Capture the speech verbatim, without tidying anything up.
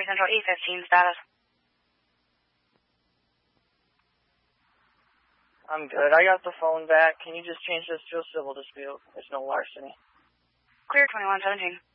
Central E fifteen status. I'm good. I got the phone back. Can you just change this to a civil dispute? There's no larceny. Clear twenty-one seventeen.